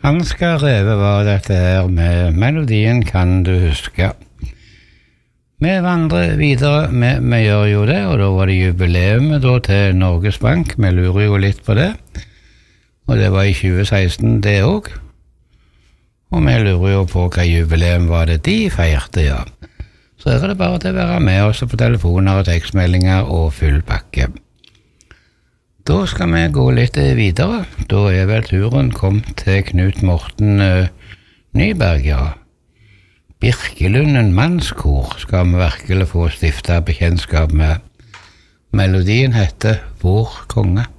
Ansgar Reve var dette her med melodien Kan du huske. Vi vandrer videre, vi gjør jo det, og da var det jubileumet da til Norges Bank, vi lurer jo litt på det, og det var i 2016 det også, og vi lurer jo på hva jubileum var det de feirte, ja. Så er det bare til å være med oss på telefoner og tekstmeldinger og full pakke. Da skal vi gå litt videre. Da er vel turen kommet til Knut Morten Nyberg, ja. Birkelunden mannskor skal vi virkelig få stiftet bekjentskap med. Melodien heter Vår Konge.